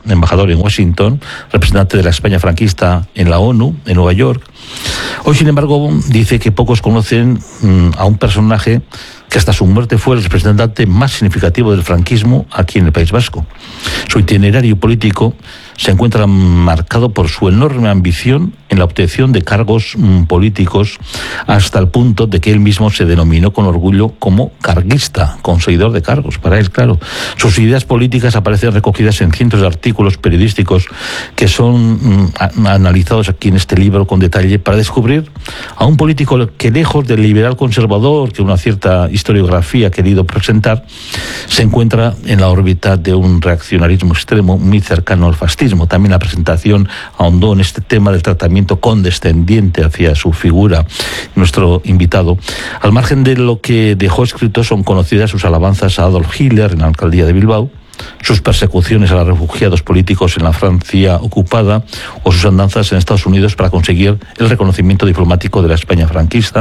embajador en Washington, representante de la España franquista en la ONU, en Nueva York. Hoy, sin embargo, dice que pocos conocen a un personaje que hasta su muerte fue el representante más significativo del franquismo aquí en el País Vasco. Su itinerario político se encuentra marcado por su enorme ambición en la obtención de cargos políticos, hasta el punto de que él mismo se denominó con orgullo como carguista, conseguidor de cargos, para él, claro. Sus ideas políticas aparecen recogidas en cientos de artículos periodísticos que son analizados aquí en este libro con detalle para descubrir a un político que, lejos del liberal conservador que una cierta historiografía ha querido presentar, se encuentra en la órbita de un reaccionarismo extremo muy cercano al fascismo. También la presentación ahondó en este tema del tratamiento condescendiente hacia su figura, nuestro invitado. Al margen de lo que dejó escrito, son conocidas sus alabanzas a Adolf Hitler en la alcaldía de Bilbao, sus persecuciones a los refugiados políticos en la Francia ocupada o sus andanzas en Estados Unidos para conseguir el reconocimiento diplomático de la España franquista,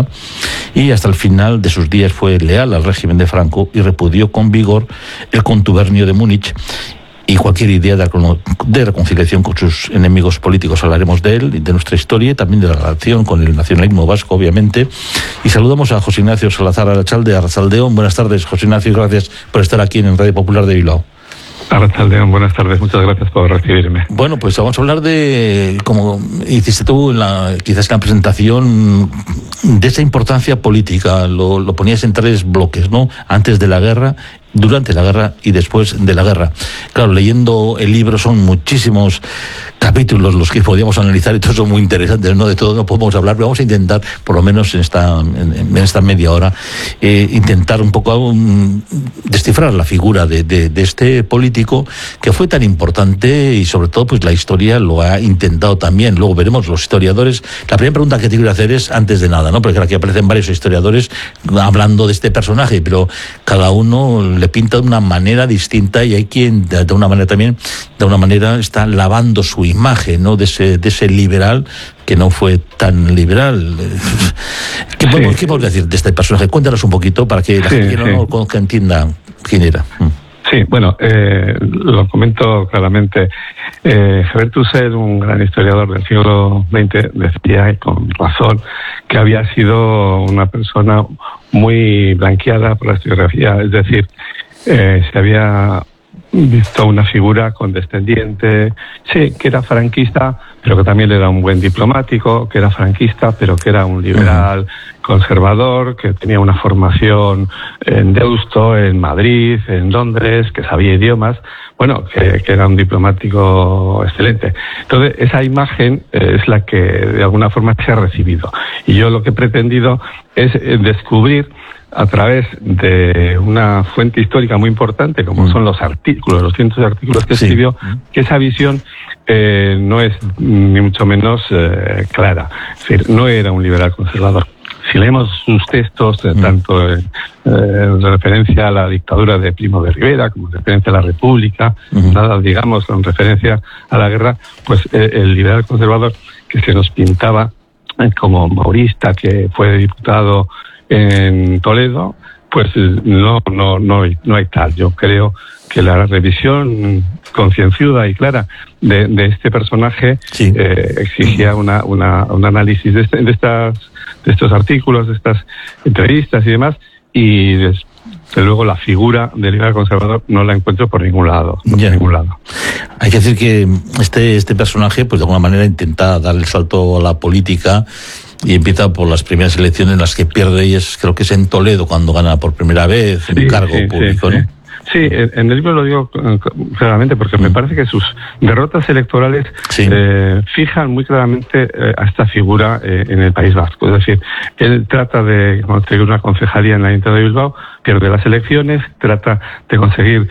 y hasta el final de sus días fue leal al régimen de Franco y repudió con vigor el contubernio de Múnich y cualquier idea de reconciliación con sus enemigos políticos. Hablaremos de él, de nuestra historia y también de la relación con el nacionalismo vasco, obviamente. Y saludamos a José Ignacio Salazar Arrachalde, Arrachaldeón. Buenas tardes, José Ignacio, gracias por estar aquí en Radio Popular de Bilbao. Arrachaldeón, buenas tardes, muchas gracias por recibirme. Bueno, pues vamos a hablar de, como hiciste tú quizás en la presentación, de esa importancia política. Lo ponías en 3 bloques, ¿no? Antes de la guerra, durante la guerra y después de la guerra. Claro, leyendo el libro son muchísimos capítulos los que podíamos analizar y todos son muy interesantes, ¿no? De todo no podemos hablar, pero vamos a intentar, por lo menos en esta media hora, intentar un poco descifrar la figura de este político que fue tan importante, y sobre todo pues la historia lo ha intentado también. Luego veremos los historiadores. La primera pregunta que te quiero hacer es, antes de nada, ¿no? Porque aquí aparecen varios historiadores hablando de este personaje, pero cada uno le pinta de una manera distinta, y hay quien de una manera está lavando su imagen, ¿no? de ese liberal que no fue tan liberal. ¿Qué podemos decir de este personaje? Cuéntanos un poquito para que la gente no lo conozca entienda quién era. Sí, bueno, lo comento claramente. Herbert Husserl, un gran historiador del siglo XX, decía, y con razón, que había sido una persona muy blanqueada por la historiografía, es decir, se había visto una figura condescendiente, sí, que era franquista, pero que también era un buen diplomático, que era franquista, pero que era un liberal conservador, que tenía una formación en Deusto, en Madrid, en Londres, que sabía idiomas, bueno, que era un diplomático excelente. Entonces, esa imagen es la que de alguna forma se ha recibido. Y yo lo que he pretendido es descubrir, a través de una fuente histórica muy importante, como son los artículos, los cientos de artículos que escribió, que esa visión no es ni mucho menos clara. Es decir, no era un liberal conservador. Si leemos sus textos, tanto en referencia a la dictadura de Primo de Rivera, como en referencia a la República, nada, digamos, en referencia a la guerra, pues el liberal conservador que se nos pintaba como maurista, que fue diputado en Toledo, pues no hay tal. Yo creo que la revisión concienzuda y clara de este personaje exigía un análisis de estos artículos, de estas entrevistas y demás, y desde luego la figura del liberal conservador no la encuentro por ningún lado. Hay que decir que este personaje, pues de alguna manera intenta dar el salto a la política, y empieza por las primeras elecciones en las que pierde, y creo que es en Toledo cuando gana por primera vez un cargo público, ¿no? Sí, en el libro lo digo claramente porque me parece que sus derrotas electorales fijan muy claramente a esta figura en el País Vasco. Es decir, él trata de conseguir una concejalía en la Ayuntamiento de Bilbao, pierde las elecciones, trata de conseguir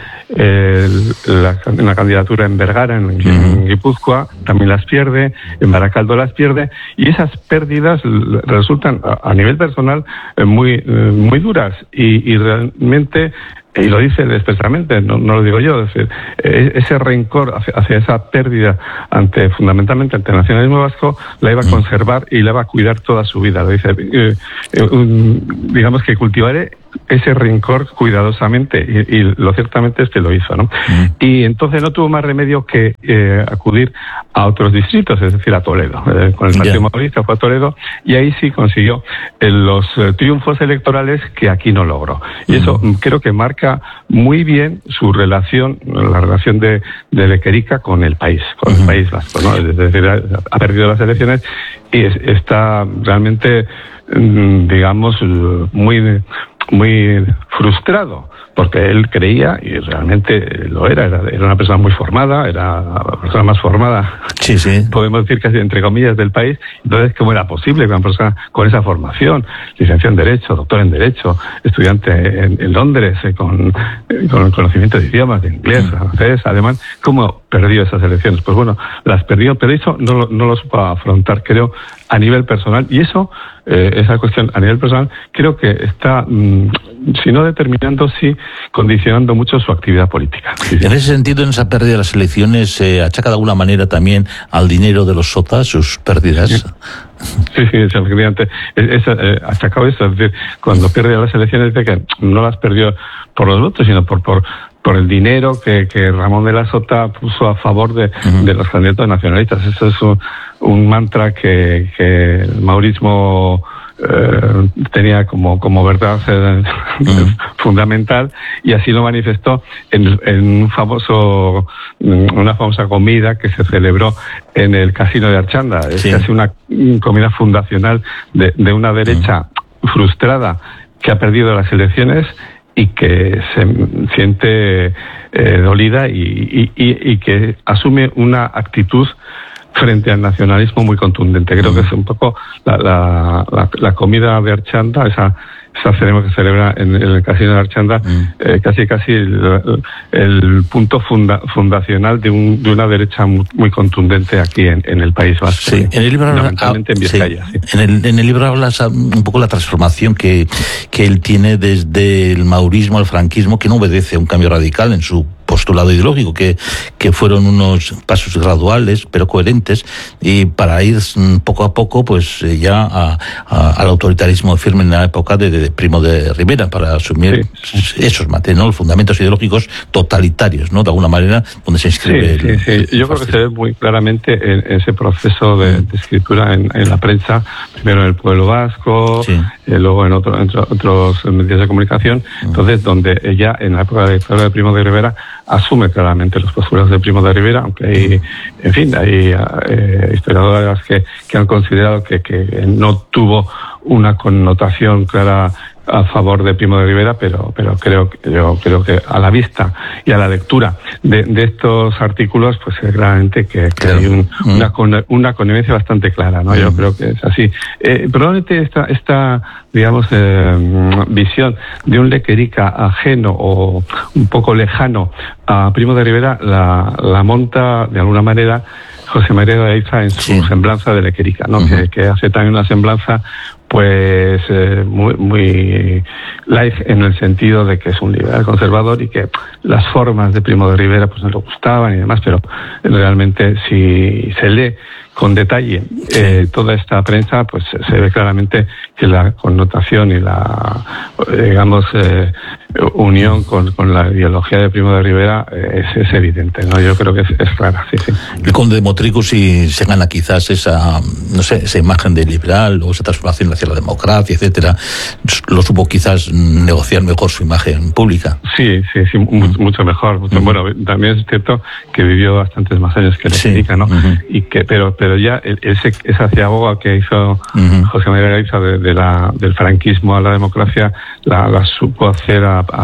una candidatura en Vergara, en Guipúzcoa, también las pierde, en Baracaldo las pierde, y esas pérdidas resultan a nivel personal muy duras, y realmente, y lo dice expresamente, no lo digo yo, es decir, ese rencor hacia esa pérdida fundamentalmente ante el nacionalismo vasco, la iba a conservar y la iba a cuidar toda su vida. Lo dice, digamos que cultivaré ese rencor cuidadosamente, y lo ciertamente es que lo hizo, ¿no? Y entonces no tuvo más remedio que acudir a otros distritos, es decir, a Toledo. Con el Partido Maurista fue a Toledo, y ahí sí consiguió los triunfos electorales que aquí no logró. Y eso creo que marca muy bien su relación, la relación de Lequerica con el país vasco, ¿no? Es decir, ha perdido las elecciones y está realmente, digamos, muy frustrado, porque él creía, y realmente lo era una persona muy formada, era la persona más formada, podemos decir casi entre comillas, del país. Entonces, ¿cómo era posible que una persona con esa formación, licenciado en Derecho, doctor en Derecho, estudiante en Londres, con conocimiento de idiomas, de inglés, francés, alemán, cómo perdió esas elecciones? Pues bueno, las perdió, pero eso no lo supo afrontar, creo, a nivel personal, y eso, esa cuestión a nivel personal, creo que está, si no determinando, sí condicionando mucho su actividad política. En ese sentido, en esa pérdida de las elecciones, ¿se achaca de alguna manera también al dinero de los sotas, sus pérdidas? Sí, efectivamente. Achacado eso, es decir, cuando pierde las elecciones, dice que no las perdió por los votos, sino por el dinero que Ramón de la Sota puso a favor de los candidatos nacionalistas. Eso es un mantra que el maurismo tenía como verdad fundamental, y así lo manifestó en una famosa comida que se celebró en el Casino de Archanda. Es casi una comida fundacional de una derecha frustrada que ha perdido las elecciones y que se siente dolida y que asume una actitud frente al nacionalismo muy contundente. Creo que es un poco la comida de Archanda, esa ceremonia que se celebra en el Casino de Archanda, casi el punto fundacional de una derecha muy contundente aquí en el País Vasco. Sí. En el libro fundamentalmente en Vizcaya. Sí. En el libro hablas un poco de la transformación que él tiene desde el maurismo al franquismo, que no obedece a un cambio radical en su postulado ideológico, que fueron unos pasos graduales pero coherentes, y para ir poco a poco pues ya al autoritarismo firme en la época de Primo de Rivera, para asumir esos los fundamentos ideológicos totalitarios, ¿no? De alguna manera, donde se inscribe Yo creo que se ve muy claramente en ese proceso de escritura en la prensa, primero en El Pueblo Vasco, luego en otros medios de comunicación. Entonces, donde ella, en la época de Primo de Rivera, asume claramente los postulados de Primo de Rivera, aunque hay historiadoras que han considerado que no tuvo una connotación clara a favor de Primo de Rivera, pero creo que a la vista y a la lectura de estos artículos, pues claramente que hay una connivencia bastante clara, ¿no? Yo creo que es así. Probablemente esta digamos, visión de un Lequerica ajeno o un poco lejano a Primo de Rivera la monta de alguna manera José María de Aiza en su semblanza de Lequerica, ¿no? Que hace también una semblanza pues muy light, en el sentido de que es un liberal conservador y que las formas de Primo de Rivera pues no le gustaban y demás, pero realmente si se lee con detalle toda esta prensa, pues se ve claramente que la connotación y la, digamos, unión con la ideología de Primo de Rivera es evidente, ¿no? Yo creo que es clara, sí. El conde de Motrico sí se gana quizás esa, no sé, esa imagen de liberal o esa transformación hacia la democracia, etcétera. Lo supo quizás negociar mejor su imagen pública. Sí, mucho mejor. Bueno, también es cierto que vivió bastantes más años que Lequerica, ¿no? Y que, pero ya esa ciaboga que hizo José María Gaiza del franquismo a la democracia la supo hacer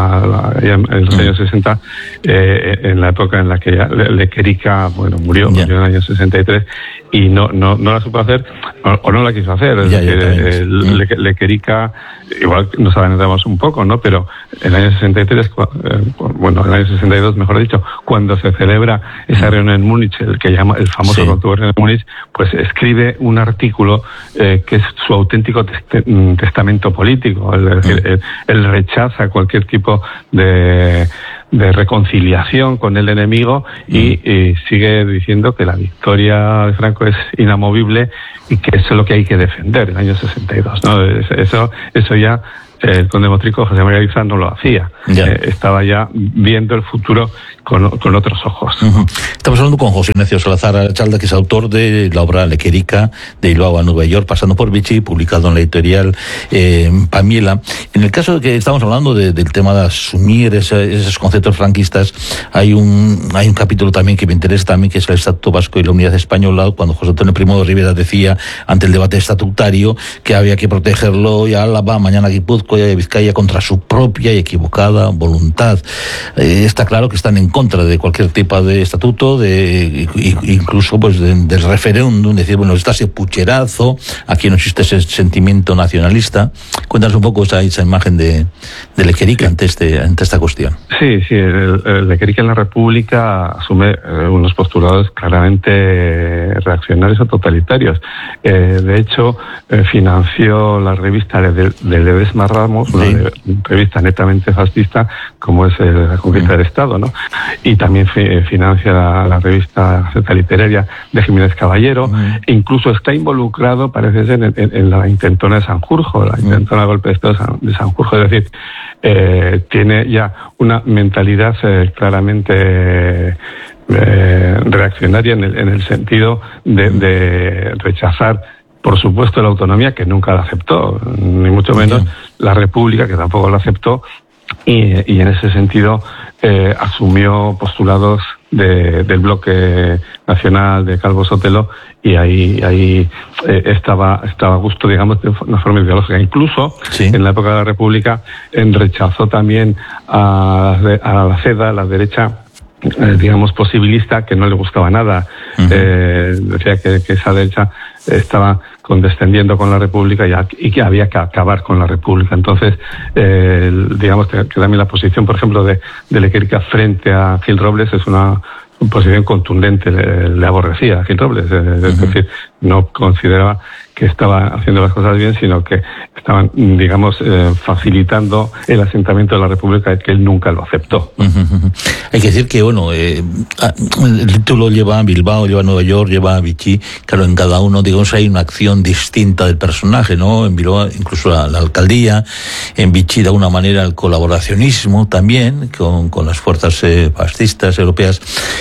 en los años 60, en la época en la que Lequerica murió en el año 63, y no la supo hacer o no la quiso hacer. Es decir, Lequerica, igual nos adelantamos un poco, ¿no? Pero en el año 63, en el año 62, mejor dicho, cuando se celebra esa reunión en Múnich, el que llama el famoso Contubernia de Múnich, pues escribe un artículo que es su auténtico testamento político, es decir, él rechaza cualquier tipo de reconciliación con el enemigo y sigue diciendo que la victoria de Franco es inamovible y que eso es lo que hay que defender en el año 62, ¿no? Eso ya el conde Motrico, José María Ariza, no lo hacía. Estaba ya viendo el futuro con otros ojos. Estamos hablando con José Ignacio Salazar Chalda, que es autor de la obra Lequerica, de Bilbao a Nueva York, pasando por Vichy, publicado en la editorial Pamiela. En el caso de que estamos hablando del tema de asumir esos conceptos franquistas, hay un capítulo también que me interesa también, que es el Estatuto Vasco y la Unidad Española, cuando José Antonio Primo de Rivera decía, ante el debate estatutario, que había que protegerlo y Álava, mañana Guipúzcoa y Vizcaya contra su propia y equivocada voluntad. Está claro que están en contra de cualquier tipo de estatuto, incluso pues del referéndum, decir, bueno, está ese pucherazo, aquí no existe ese sentimiento nacionalista. Cuéntanos un poco esa imagen de Lequerica ante esta cuestión. Sí, el Lequerica en la República asume unos postulados claramente reaccionarios o totalitarios. De hecho, financió la revista de Ledesma Ramos, una revista netamente fascista, como es La Conquista del Estado, ¿no? Y también financia la revista literaria de Jiménez Caballero. Incluso está involucrado, parece ser, en la intentona de Sanjurjo, la intentona de golpe de Estado de Sanjurjo. Es decir, tiene ya una mentalidad claramente reaccionaria en el sentido de rechazar, por supuesto, la autonomía, que nunca la aceptó, ni mucho menos la república, que tampoco la aceptó, y en ese sentido asumió postulados del bloque nacional de Calvo Sotelo, y ahí estaba a gusto, digamos, de una forma ideológica. Incluso en la época de la República rechazó también a la CEDA, la derecha, digamos, posibilista, que no le gustaba nada. Decía que esa derecha estaba condescendiendo con la República y que había que acabar con la República. Entonces, digamos que también la posición, por ejemplo, de Lequerica frente a Gil Robles es una posición contundente. Le aborrecía a Gil Robles, es decir, no consideraba que estaba haciendo las cosas bien, sino que estaban, digamos, facilitando el asentamiento de la República, que él nunca lo aceptó. Hay que decir que, bueno, el título lleva a Bilbao, lleva a Nueva York, lleva a Vichy. Claro, en cada uno, digamos, hay una acción distinta del personaje, ¿no? En Bilbao, incluso la alcaldía. En Vichy, de alguna manera, el colaboracionismo también, con las fuerzas fascistas europeas.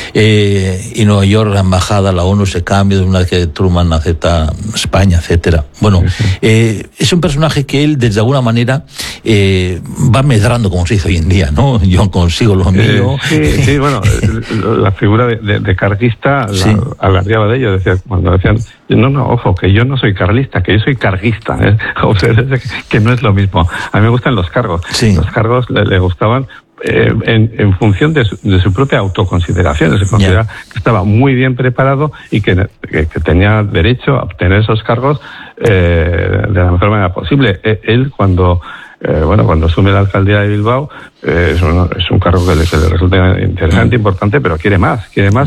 Y en Nueva York, la embajada, la ONU, se cambia de una vez que Truman acepta España, etcétera. Bueno, es un personaje que él, desde alguna manera, va medrando, como se dice hoy en día, ¿no? Yo consigo lo mío. Sí, bueno, la figura de carguista alardeaba de ello. Decía, cuando decían, no, ojo, que yo no soy carlista, que yo soy carguista, ¿eh? O sea, que no es lo mismo. A mí me gustan los cargos. Los cargos le gustaban en función de su propia autoconsideración. Se considera que estaba muy bien preparado y que tenía derecho a obtener esos cargos de la mejor manera posible. Él, cuando asume la alcaldía de Bilbao, es un cargo que le resulta interesante, importante, pero quiere más.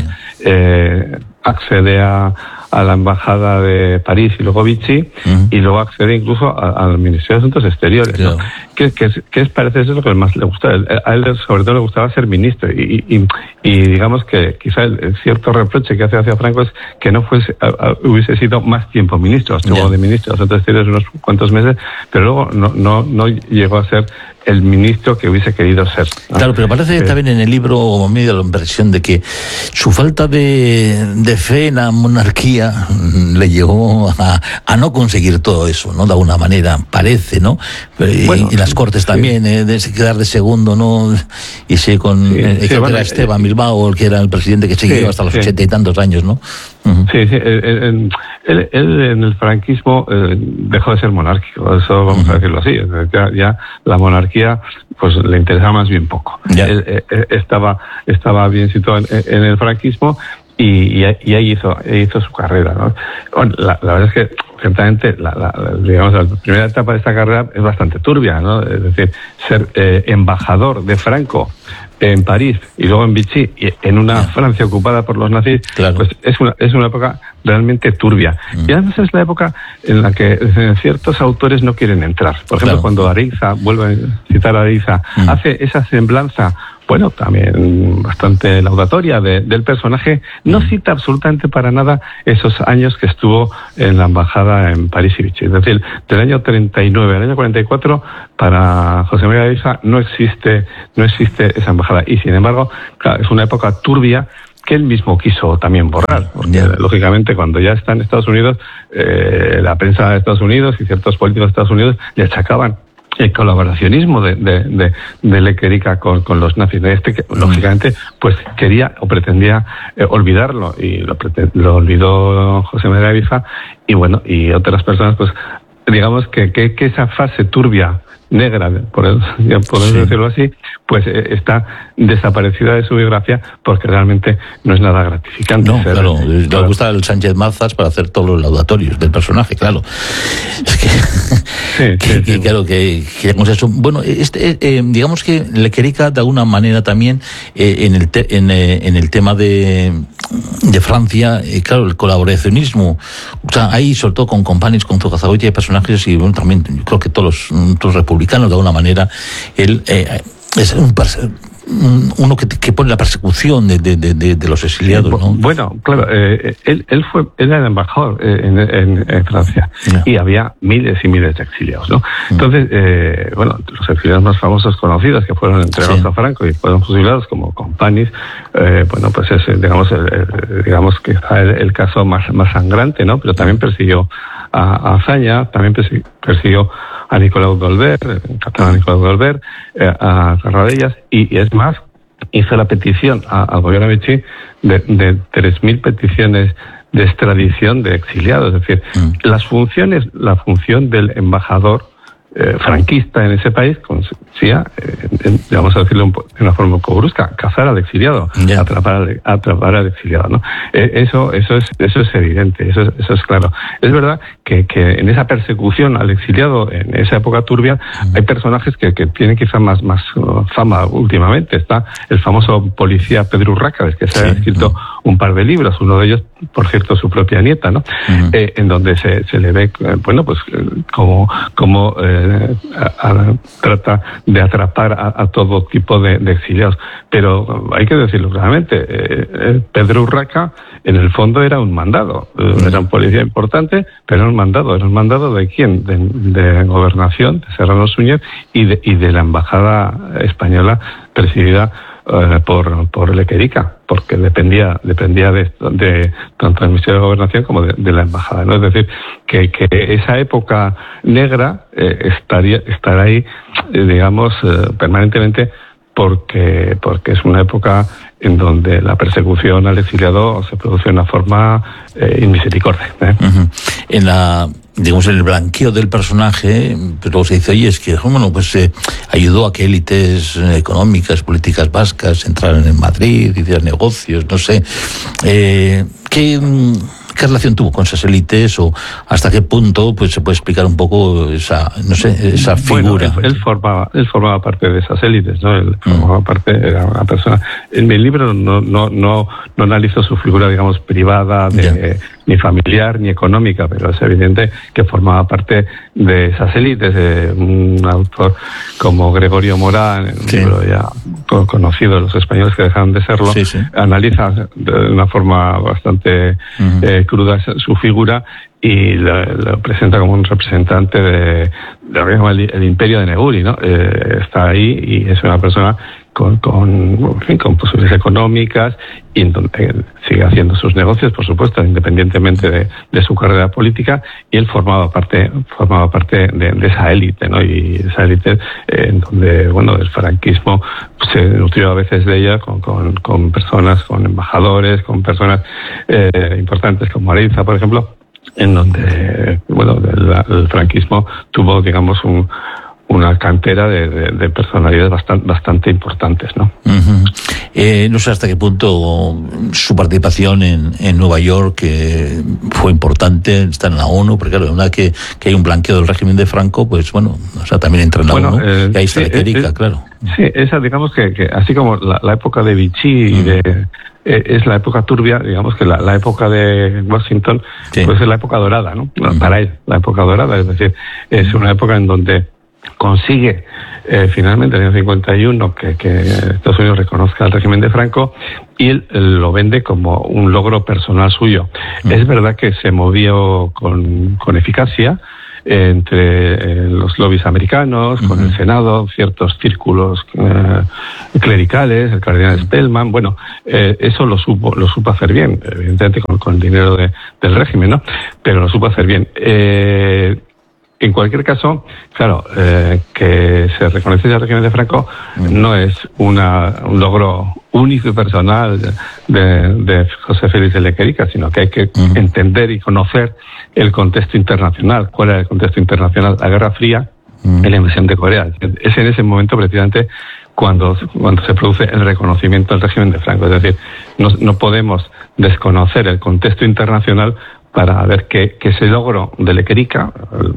Accede a la embajada de París y luego Vichy, y luego accede incluso al Ministerio de Asuntos Exteriores, ¿no? Que parece ser lo que más le gusta. A él sobre todo le gustaba ser ministro, y digamos que quizá el cierto reproche que hace hacia Franco es que no hubiese sido más tiempo ministro. Estuvo de ministro de Asuntos Exteriores unos cuantos meses, pero luego no llegó a ser el ministro que hubiese querido ser, ¿no? Claro, pero parece también en el libro medio la impresión de que su falta de fe en la monarquía le llevó a no conseguir todo eso, ¿no? De alguna manera, parece, ¿no? Y las Cortes también, de quedar de segundo, ¿no? Y era Esteban Bilbao, que era el presidente que siguió hasta los 80 y tantos años, ¿no? Él en el franquismo dejó de ser monárquico, eso vamos a decirlo así. Ya la monarquía pues le interesaba más bien poco. Él estaba bien situado en el franquismo, y ahí hizo su carrera, ¿no? Bueno, la verdad es que ciertamente digamos, la primera etapa de esta carrera es bastante turbia, ¿no? Es decir, ser embajador de Franco en París y luego en Vichy, y en una Francia ocupada por los nazis, pues es una época realmente turbia. Y además es la época en la que ciertos autores no quieren entrar. Por ejemplo, cuando Ariza, vuelvo a citar a Ariza, hace esa semblanza bueno, también bastante laudatoria del personaje, no cita absolutamente para nada esos años que estuvo en la embajada en París y Vichy. Es decir, del año 39 al año 44, para José María Leiva no existe esa embajada. Y sin embargo, claro, es una época turbia que él mismo quiso también borrar, porque lógicamente cuando ya está en Estados Unidos, la prensa de Estados Unidos y ciertos políticos de Estados Unidos le achacaban el colaboracionismo de Lequerica con los nazis. Que lógicamente pues quería o pretendía olvidarlo, y lo olvidó José María Leiva, y bueno, y otras personas, pues digamos que esa fase turbia, negra, por decirlo así, pues está desaparecida de su biografía, porque realmente no es nada gratificante. No, claro, le gusta el Sánchez Mazas para hacer todos los laudatorios del personaje, claro. Es que claro, que eso. Bueno, digamos que Lequerica de alguna manera también en el tema de Francia, claro, el colaboracionismo, o sea, ahí sobre todo con Companys, con Zugazagoiti, hay personajes, y bueno, también yo creo que todos los republicanos de alguna manera, él es uno que pone la persecución de los exiliados, ¿no? Bueno, claro, él era el embajador en Francia, y había miles y miles de exiliados, ¿no? Entonces, bueno, los exiliados más famosos conocidos que fueron entregados a Franco y fueron fusilados, como Companys, bueno, pues es, digamos que está el caso más sangrante, ¿no? Pero también persiguió a Azaña, también persiguió a Nicolau d'Olbert, el catalán Nicolau d'Olbert, a Tarradellas, y es más, hizo la petición al gobierno de Vichy de 3.000 peticiones de extradición de exiliados. Es decir, la función del embajador franquista en ese país consistía, vamos a decirlo de una forma un poco brusca, cazar al exiliado, atrapar al exiliado, ¿no? Eso es evidente, eso es claro. Es verdad que en esa persecución al exiliado, en esa época turbia, hay personajes que tienen quizá más fama últimamente. Está el famoso policía Pedro Urraca, que se ha escrito un par de libros, uno de ellos, por cierto, su propia nieta, ¿no? En donde se le ve, bueno, pues como trata de atrapar a todo tipo de exiliados. Pero hay que decirlo claramente, Pedro Urraca en el fondo era un mandado, era un policía importante, pero era un mandado ¿de quién? De Gobernación, de Serrano Súñez, y de la embajada española presidida por Lequerica, porque dependía de tanto del Ministerio de Gobernación como de la embajada, ¿no? Es decir, que esa época negra estará ahí, digamos, permanentemente, porque es una época en donde la persecución al exiliado se produce de una forma inmisericordia. Digamos, en el blanqueo del personaje, pero se dice, oye, es que, bueno, pues ayudó a que élites económicas, políticas vascas entraran en Madrid, hicieran negocios, no sé. ¿Qué relación tuvo con esas élites, o hasta qué punto pues se puede explicar un poco esa figura? Bueno, él formaba parte de esas élites, ¿no? Él formaba parte, era una persona. En mi libro no analizo su figura, digamos, privada, ni familiar, ni económica, pero es evidente que formaba parte de esas élites. Un autor como Gregorio Morán, en un libro ya conocido, Los españoles que dejaron de serlo, analiza de una forma bastante cruda su figura, y lo presenta como un representante de lo que llama el imperio de Neguri, ¿no? Está ahí, y es una persona con posibilidades económicas, y sigue haciendo sus negocios, por supuesto, independientemente de su carrera política, y él formaba parte de esa élite, ¿no? Y esa élite en donde, bueno, el franquismo se nutrió a veces de ella con personas, con embajadores, con personas importantes como Areiza, por ejemplo, en donde, bueno, el franquismo tuvo, digamos, una cantera de personalidades bastante importantes, ¿no? No sé hasta qué punto su participación en Nueva York fue importante, está en la ONU, porque claro, una que hay un blanqueo del régimen de Franco, pues bueno, o sea, también entra en la ONU, y ahí está Lequerica, claro. Sí, esa, digamos que así como la época de Vichy es la época turbia, digamos que la época de Washington pues es la época dorada, ¿no? Para él, la época dorada, es decir, es una época en donde consigue finalmente en el año 51 que Estados Unidos reconozca el régimen de Franco, y él lo vende como un logro personal suyo. Es verdad que se movió con eficacia entre los lobbies americanos, con el Senado, ciertos círculos clericales, el cardenal Spellman, bueno, eso lo supo hacer bien, evidentemente con el dinero del régimen, ¿no? Pero lo supo hacer bien. En cualquier caso, claro, que se reconociese el régimen de Franco no es un logro único y personal de José Félix de Lequerica, sino que hay que entender y conocer el contexto internacional. ¿Cuál era el contexto internacional? La Guerra Fría y la invasión de Corea. Es en ese momento precisamente cuando se produce el reconocimiento del régimen de Franco. Es decir, no podemos desconocer el contexto internacional para ver que ese logro de Lequerica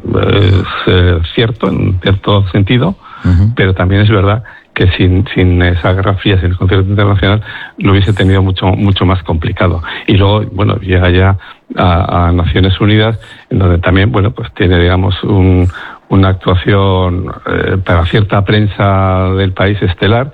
es cierto, en cierto sentido, pero también es verdad que sin esa Guerra Fría, sin el contexto internacional, lo hubiese tenido mucho más complicado. Y luego, bueno, llega ya a Naciones Unidas, en donde también, bueno, pues tiene, digamos, una actuación para cierta prensa del país estelar,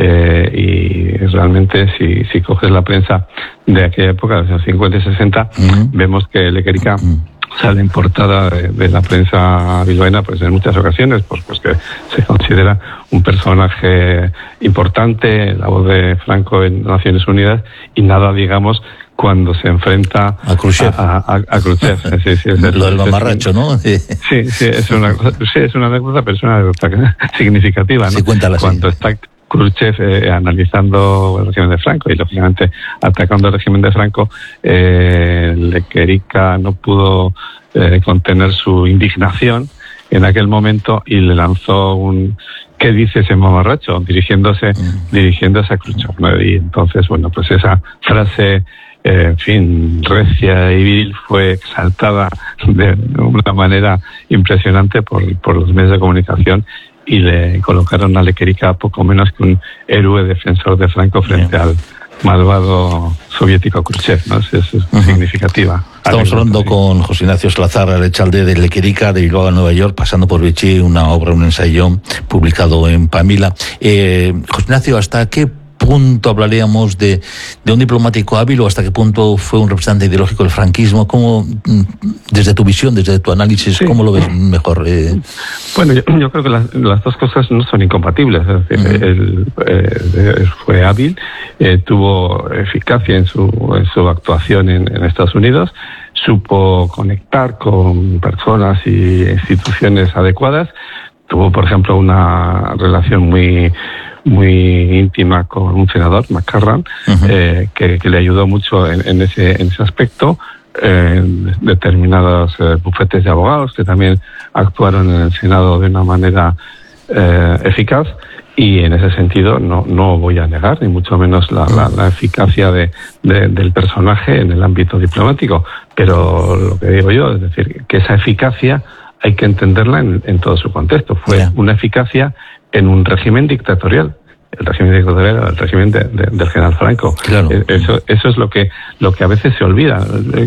y realmente si coges la prensa de aquella época, de los 50 y 60, vemos que Lequerica sale en portada de la prensa bilbaína pues en muchas ocasiones, pues que se considera un personaje importante, la voz de Franco en Naciones Unidas, y nada, digamos, cuando se enfrenta a Khrushchev. A Khrushchev. Sí, lo del mamarracho, ¿no? Sí, es una anécdota, pero es una anécdota significativa, ¿no? Sí, cuéntala, cuando está Khrushchev analizando el régimen de Franco y, lógicamente, atacando el régimen de Franco, Lequerica no pudo contener su indignación en aquel momento y le lanzó un ¿qué dice ese mamarracho? dirigiéndose a Khrushchev, ¿no? Y entonces, bueno, pues esa frase, en fin, recia y viril, fue exaltada de una manera impresionante por los medios de comunicación, y le colocaron a Lequerica poco menos que un héroe defensor de Franco frente al malvado soviético Khrushchev, ¿no? Es significativa. Estamos hablando con José Ignacio Salazar, alcalde de Lequerica, de Bilbao a Nueva York, pasando por Vichy, una obra, un ensayo publicado en Pamila. José Ignacio, ¿hasta qué punto hablaríamos de un diplomático hábil, o hasta qué punto fue un representante ideológico del franquismo? ¿Cómo, desde tu visión, desde tu análisis, cómo lo ves mejor? Bueno, yo creo que las dos cosas no son incompatibles. Es decir, él fue hábil, tuvo eficacia en su actuación en Estados Unidos, supo conectar con personas y instituciones adecuadas, tuvo, por ejemplo, una relación muy íntima con un senador, McCarran, que le ayudó mucho en ese aspecto, determinados bufetes de abogados que también actuaron en el Senado de una manera eficaz, y en ese sentido no voy a negar ni mucho menos la eficacia del personaje en el ámbito diplomático, pero lo que digo yo es decir, que esa eficacia hay que entenderla en todo su contexto. Fue una eficacia en un régimen dictatorial. El régimen dictatorial era el régimen del general Franco. Claro. Eso es lo que a veces se olvida.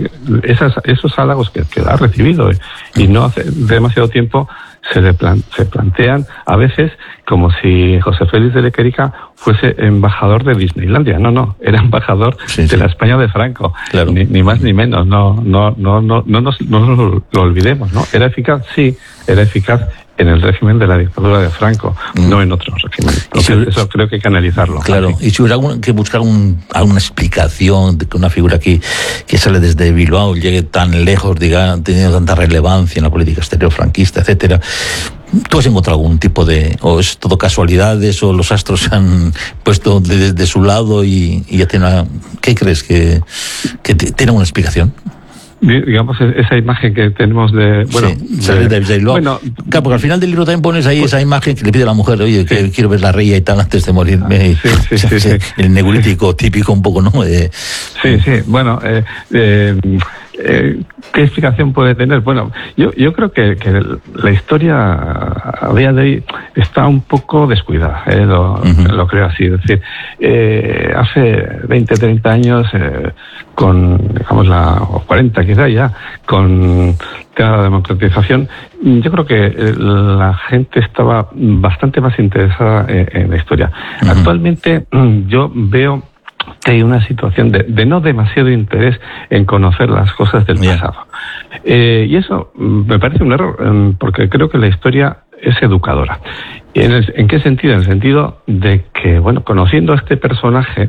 Esos halagos que ha recibido, y no hace demasiado tiempo se plantean a veces como si José Félix de Lequerica fuese embajador de Disneylandia. No, era embajador de la España de Franco. Claro. Ni más ni menos. No nos lo olvidemos, ¿no? ¿Era eficaz? Sí, era eficaz en el régimen de la dictadura de Franco, no en otros regímenes. Entonces, eso creo que hay que analizarlo. Claro, y si hubiera que buscar alguna explicación de que una figura que sale desde Bilbao llegue tan lejos, teniendo tanta relevancia en la política exterior franquista, etcétera, ¿tú has encontrado algún tipo o es todo casualidades, o los astros se han puesto de su lado y ya tiene ¿qué crees? ¿Que tiene una explicación? Digamos, esa imagen que tenemos de claro, porque al final del libro también pones ahí esa imagen que le pide a la mujer, oye, que quiero ver la reina y tal antes de morirme. El neolítico típico un poco, ¿no? Bueno, ¿qué explicación puede tener? Bueno, yo creo que la historia a día de hoy está un poco descuidada, lo creo así. Es decir, hace 20, 30 años, o 40 quizá ya, con la democratización, yo creo que la gente estaba bastante más interesada en la historia. Actualmente yo veo que hay una situación de no demasiado interés en conocer las cosas del pasado. Y eso me parece un error, porque creo que la historia es educadora. ¿En qué sentido? En el sentido de que, bueno, conociendo a este personaje,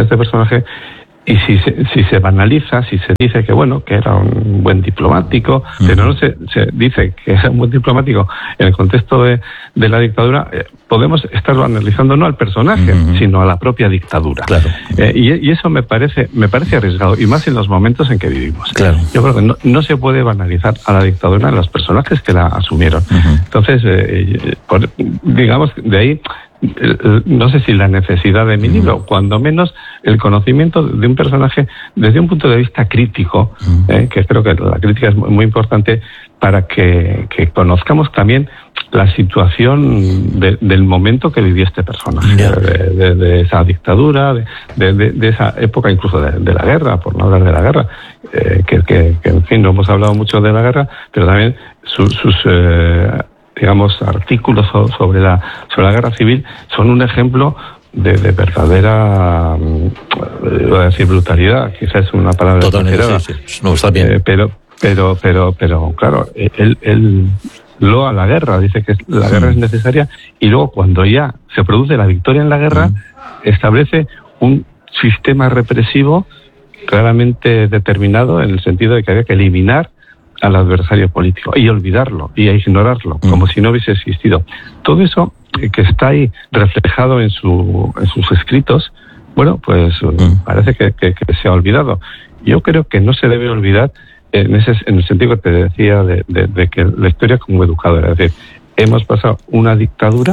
y si se banaliza, si se dice que, bueno, que era un buen diplomático, pero no se dice que era un buen diplomático en el contexto de la dictadura, podemos estar banalizando no al personaje, sino a la propia dictadura. Claro. Y eso me parece arriesgado, y más en los momentos en que vivimos. Claro. Yo creo que no se puede banalizar a la dictadura en los personajes que la asumieron. Entonces, digamos, de ahí, no sé si la necesidad de mi libro, cuando menos el conocimiento de un personaje desde un punto de vista crítico, que creo que la crítica es muy importante para que conozcamos también la situación del momento que vivió este personaje, de esa dictadura, de esa época incluso de la guerra, por no hablar de la guerra, que en fin, no hemos hablado mucho de la guerra, pero también sus digamos, artículos sobre la guerra civil son un ejemplo de verdadera, voy a decir brutalidad, quizás es una palabra totalmente, sí. No, está bien. Pero claro, él loa la guerra, dice que la guerra es necesaria, y luego cuando ya se produce la victoria en la guerra, establece un sistema represivo claramente determinado, en el sentido de que había que eliminar al adversario político y olvidarlo y ignorarlo, como si no hubiese existido. Todo eso que está ahí reflejado en sus escritos, bueno, pues parece que se ha olvidado. Yo creo que no se debe olvidar en el sentido que te decía de que la historia como educadora, es decir, hemos pasado una dictadura,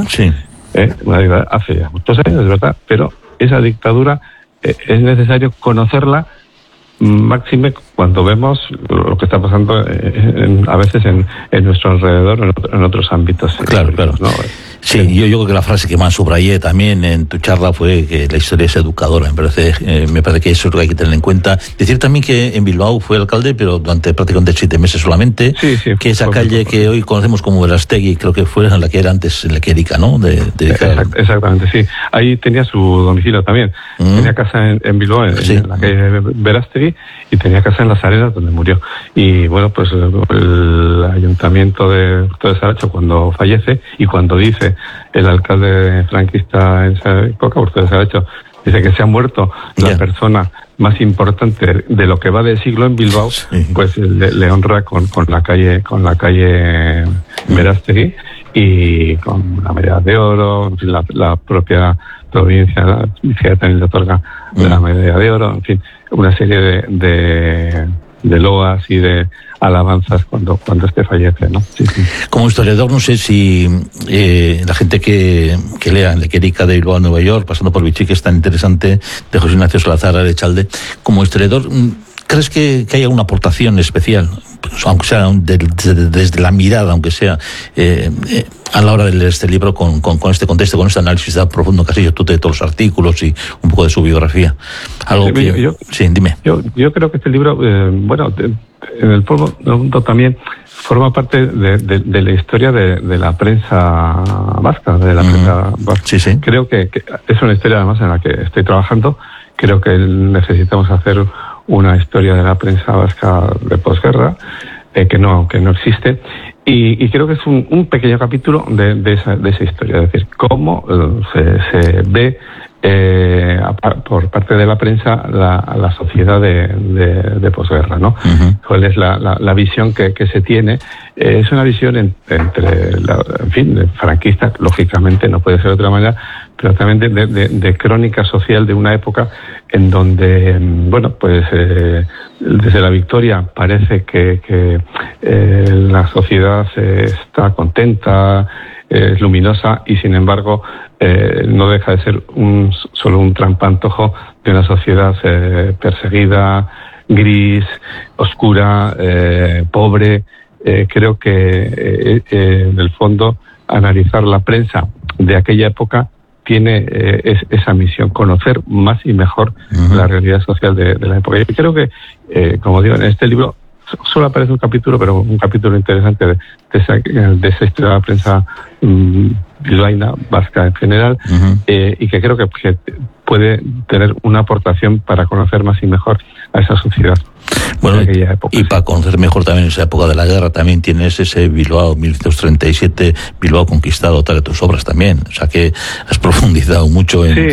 hace ya muchos años, es verdad, pero esa dictadura es necesario conocerla, máxime cuando vemos lo que está pasando a veces en nuestro alrededor, en otros ámbitos. Claro. ¿No? Sí, yo creo que la frase que más subrayé también en tu charla fue que la historia es educadora. Me parece que eso es lo que hay que tener en cuenta. Decir también que en Bilbao fue alcalde, pero durante prácticamente 7 meses solamente. Sí, que esa calle que hoy conocemos como Verástegui, creo que fue la que era antes en Lequerica, ¿no? Exactamente, sí. Ahí tenía su domicilio también. Tenía casa en Bilbao, en la calle Verástegui, y tenía casa en Las Arenas, donde murió. Y bueno, pues el ayuntamiento de Saracho, cuando fallece y cuando dice el alcalde franquista en esa época, Hurtado de Saracho, dice que se ha muerto la persona más importante de lo que va del siglo en Bilbao, pues le honra con la calle Verástegui, y con la medalla de oro, en fin, la propia provincia también le otorga la medalla de oro, en fin, una serie de loas y de alabanzas cuando este fallece, ¿no? Sí. Como historiador, no sé si la gente que lea en Lequerica de Bilbao a Nueva York, pasando por Vichy, que es tan interesante, de José Ignacio Salazar Arechalde, como historiador, ¿crees que hay alguna aportación especial, aunque sea desde la mirada, aunque sea a la hora de leer este libro con este contexto, con este análisis tan profundo que has hecho tú de todos los artículos y un poco de su biografía? Algo dime. Yo creo que este libro, en el fondo también forma parte de la historia de la prensa vasca, de la prensa vasca. Sí. Creo que es una historia además en la que estoy trabajando. Creo que necesitamos hacer una historia de la prensa vasca de posguerra, que no existe, y creo que es un pequeño capítulo de esa historia, es decir, cómo se ve por parte de la prensa la sociedad de posguerra, ¿no? ¿Cuál es la visión que se tiene? Es una visión entre franquista, lógicamente no puede ser de otra manera, pero también de crónica social de una época en donde, desde la victoria parece que la sociedad está contenta, es luminosa, y sin embargo no deja de ser solo un trampantojo de una sociedad perseguida, gris, oscura, pobre. Creo que en el fondo analizar la prensa de aquella época tiene esa misión, conocer más y mejor la realidad social de la época. Y creo que, como digo, en este libro solo aparece un capítulo, pero un capítulo interesante de esa historia de la prensa bilbaína, vasca en general, y que creo que puede tener una aportación para conocer más y mejor a esa sociedad. Bueno, de aquella época, y para conocer mejor también esa época de la guerra, también tienes ese Bilbao 1937, Bilbao conquistado, tal de tus obras también. O sea que has profundizado mucho en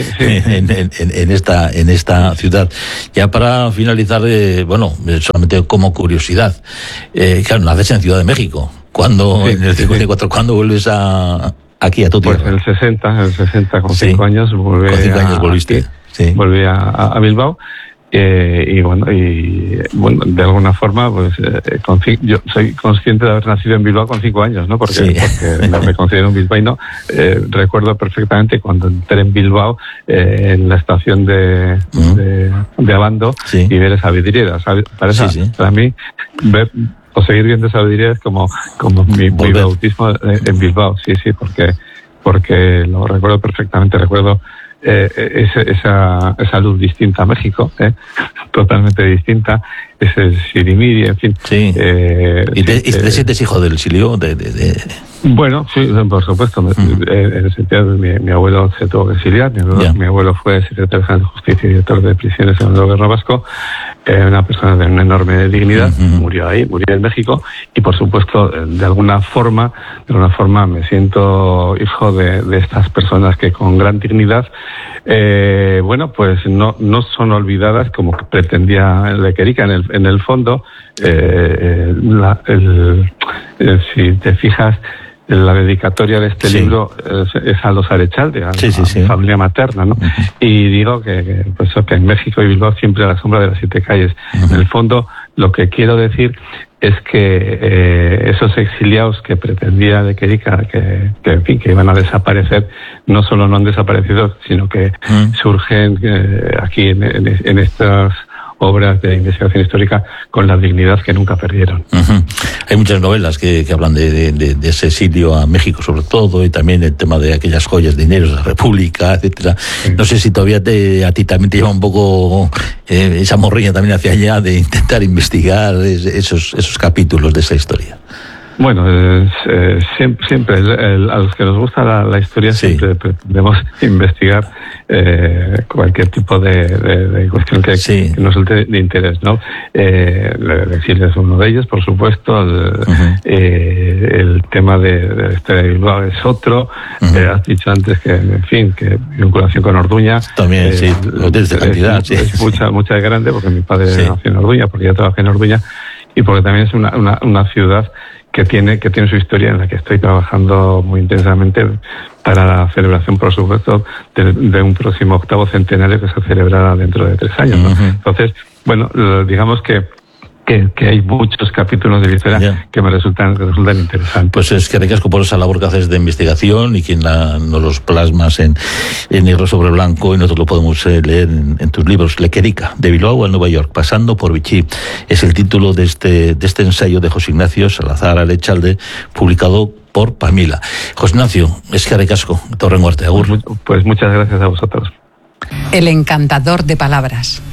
esta ciudad. Ya para finalizar, solamente como curiosidad, claro, naces en Ciudad de México. ¿Cuándo, en el 54, cuándo vuelves aquí a tu tierra? Pues en el 60 con 5 años volví. Con 5 años volviste. Sí. Volví a Bilbao. Y de alguna forma, pues yo soy consciente de haber nacido en Bilbao con 5 años, ¿no? Porque no me considero un bilbaíno. Recuerdo perfectamente cuando entré en Bilbao, en la estación de Abando, y ver esa vidriera, ¿sabes? Para mí, ver o seguir viendo esa vidriera es como mi bautismo en Bilbao, sí, porque lo recuerdo perfectamente. Recuerdo esa luz distinta a México, totalmente distinta, ese sirimiri, en fin. Sí. ¿Y te sientes hijo del exilio? Bueno, sí, por supuesto. En el sentido de mi abuelo se tuvo que exiliar. Mi abuelo fue secretario general de Justicia y director de prisiones en el gobierno vasco. Una persona de una enorme dignidad. Murió en México. Y por supuesto, de alguna forma me siento hijo de estas personas que con gran dignidad, pues no son olvidadas como pretendía Lequerica. En el fondo, si te fijas, la dedicatoria de este libro es a los Arechalde, a la familia materna, ¿no? Y digo que en México y Bilbao siempre a la sombra de las 7 calles. En el fondo, lo que quiero decir es que esos exiliados que pretendía Lequerica que iban a desaparecer, no solo no han desaparecido, sino que surgen aquí en estas obras de investigación histórica con la dignidad que nunca perdieron. Hay muchas novelas que hablan de ese exilio a México, sobre todo, y también el tema de aquellas joyas, dineros de la República, etcétera. No sé si todavía a ti también te lleva un poco esa morriña también hacia allá de intentar investigar esos capítulos de esa historia. Bueno, siempre a los que nos gusta la historia siempre debemos investigar cualquier tipo de cuestión que nos resulte de interés, ¿no? El exilio es uno de ellos, por supuesto. El tema de Bilbao es otro. Has dicho antes que vinculación con Orduña. También, desde cantidad. Es mucha grande, porque mi padre nació en Orduña, porque yo trabajé en Orduña, y porque también es una ciudad que tiene su historia, en la que estoy trabajando muy intensamente para la celebración, por supuesto, de un próximo 8º centenario que se celebrará dentro de 3 años, ¿no? Entonces, digamos que hay muchos capítulos de la historia que me resultan interesantes. Pues es que ricasco por esa labor que haces de investigación y quien nos los plasmas en negro sobre blanco, y nosotros lo podemos leer en tus libros. Lequerica, de Bilbao a Nueva York, pasando por Vichy, es el título de este ensayo de José Ignacio Salazar Arechalde, publicado por Pamila. José Ignacio, es que ricasco, Torrenguarte, agur. Pues muchas gracias a vosotros. El encantador de palabras.